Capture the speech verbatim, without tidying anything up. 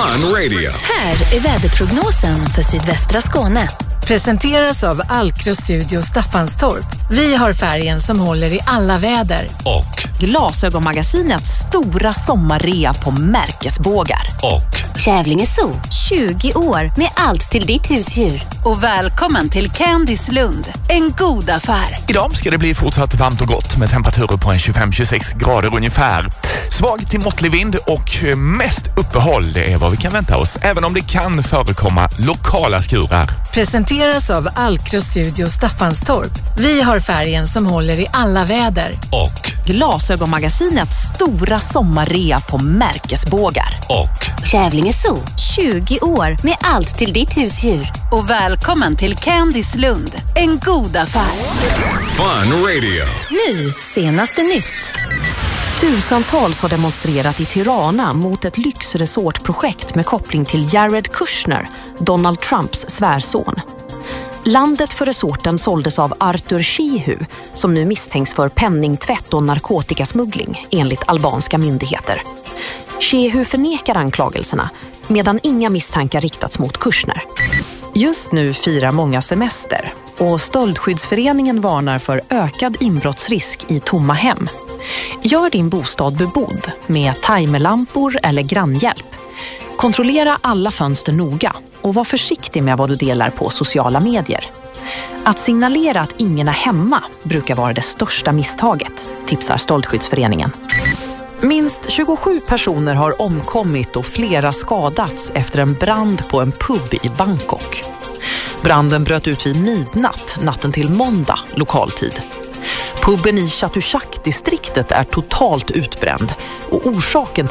Fun Radio. Här är väderprognosen för sydvästra Skåne. Presenteras av Alkro Studio Staffanstorp. Vi har färgen som håller i alla väder. Och Glasögonmagasinets stora sommarrea på märkesbågar. Och Kävlinge Zoo, tjugo år med allt till ditt husdjur. Och välkommen till Candice Lund, en god affär. Idag ska det bli fortsatt varmt och gott med temperaturer på en tjugofem till tjugosex grader ungefär. Svag till måttlig vind och mest uppehåll, det är vad vi kan vänta oss. Även om det kan förekomma lokala skurar. Presenteras av Alkro Studio Staffanstorp. Vi har färgen som håller i alla väder. Och Glasögonmagasinets stora sommarrea på märkesbågar. Och Kävlinge Zoo, tjugo år med allt till ditt husdjur. Och välkommen till Candice Lund, en god affär. Fun Radio. Nu, senaste nytt. Tusentals har demonstrerat i Tirana mot ett lyxresortprojekt med koppling till Jared Kushner, Donald Trumps svärson. Landet för resorten såldes av Arthur Shehu, som nu misstänks för penningtvätt och narkotikasmuggling enligt albanska myndigheter. Shehu förnekar anklagelserna, medan inga misstankar riktats mot Kushner. Just nu firar många semester och Stöldskyddsföreningen varnar för ökad inbrottsrisk i tomma hem. Gör din bostad bebodd med timerlampor eller grannhjälp. Kontrollera alla fönster noga och var försiktig med vad du delar på sociala medier. Att signalera att ingen är hemma brukar vara det största misstaget, tipsar Stöldskyddsföreningen. Minst tjugosju personer har omkommit och flera skadats efter en brand på en pub i Bangkok. Branden bröt ut vid midnatt natten till måndag lokaltid. Puben i Chatuchak-distriktet är totalt utbränd och orsaken